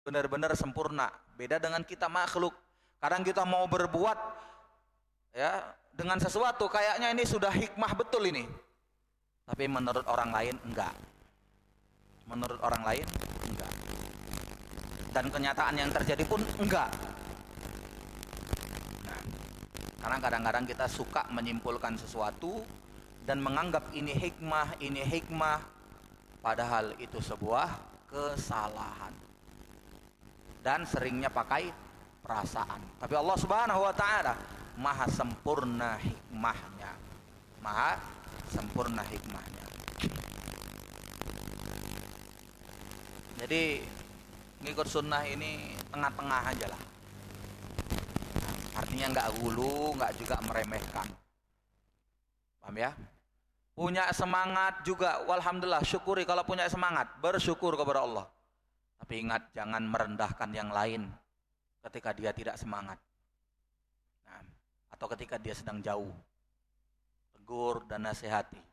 benar-benar sempurna. Beda dengan kita makhluk. Kadang kita mau berbuat ya dengan sesuatu kayaknya ini sudah hikmah betul ini. Tapi menurut orang lain enggak. Menurut orang lain enggak. Dan kenyataan yang terjadi pun enggak. Nah, karena kadang-kadang kita suka menyimpulkan sesuatu dan menganggap ini hikmah, padahal itu sebuah kesalahan. Dan seringnya pakai perasaan. Tapi Allah Subhanahu wa taala maha sempurna hikmahnya. Maha sempurna hikmahnya. Jadi ngikut sunnah ini tengah-tengah aja lah. Artinya nggak hulu, nggak juga meremehkan. Paham ya? Punya semangat juga, walhamdulillah, syukuri kalau punya semangat, bersyukur kepada Allah. Tapi ingat, jangan merendahkan yang lain ketika dia tidak semangat. Nah, atau ketika dia sedang jauh. Tegur dan nasihati.